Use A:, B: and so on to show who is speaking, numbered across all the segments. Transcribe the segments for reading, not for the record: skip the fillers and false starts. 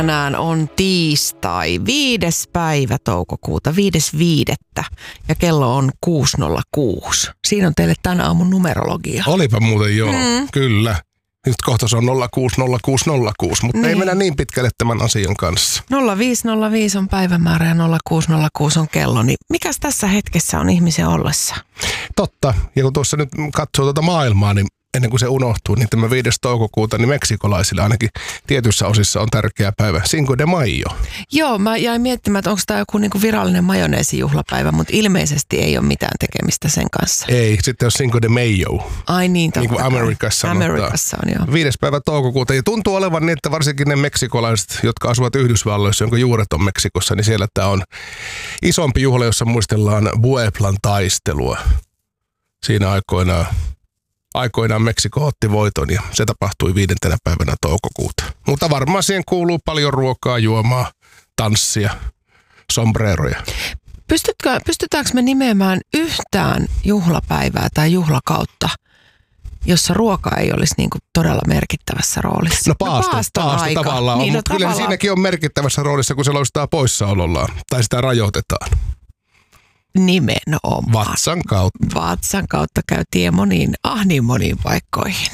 A: Tänään on tiistai, 5. päivä toukokuuta, 5.5. ja kello on 6.06. Siinä on teille tänä aamun numerologia.
B: Olipa muuten joo, kyllä. Nyt kohta se on 060606, mutta ei mennä niin pitkälle tämän asian kanssa.
A: 0505 on päivämäärä ja 0606 on kello, niin mikäs tässä hetkessä on ihmisen ollessa?
B: Totta, ja kun tuossa nyt katsoo tuota maailmaa, niin ennen kuin se unohtuu, niin tämä 5. toukokuuta, niin meksikolaisille ainakin tietyissä osissa on tärkeä päivä. Cinco de Mayo.
A: Joo, mä jäin miettimään, että onko tämä joku niinku virallinen majoneesijuhlapäivä, mutta ilmeisesti ei ole mitään tekemistä sen kanssa.
B: Ei, sitten on Cinco de Mayo.
A: Ai niin, totta.
B: Niin kuin Amerikassa sanotaan.
A: Amerikassa on, joo.
B: 5. päivä toukokuuta. Ja tuntuu olevan niin, että varsinkin ne meksikolaiset, jotka asuvat Yhdysvalloissa, jonka juuret on Meksikossa, niin siellä tämä on isompi juhla, jossa muistellaan Pueblan taistelua. Siinä aikoinaan Meksiko otti voiton ja se tapahtui 5. päivänä toukokuuta. Mutta varmaan siihen kuuluu paljon ruokaa, juomaa, tanssia, sombreroja.
A: Pystytäänkö me nimeämään yhtään juhlapäivää tai juhlakautta, jossa ruoka ei olisi niin kuin todella merkittävässä roolissa?
B: No paasto tavallaan on,
A: niin,
B: mutta kyllä siinäkin on merkittävässä roolissa, kun se loistaa poissaolollaan tai sitä rajoitetaan.
A: Nimenomaan.
B: Vatsan kautta.
A: Vatsan kautta käy tie niin moniin paikkoihin.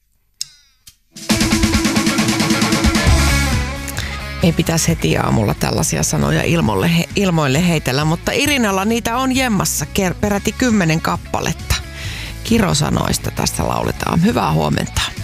A: Ei pitäisi heti aamulla tällaisia sanoja ilmoille heitellä, mutta Irinalla niitä on jemmassa peräti 10 kappaletta. Kirosanoista tästä lauletaan. Hyvää huomenta.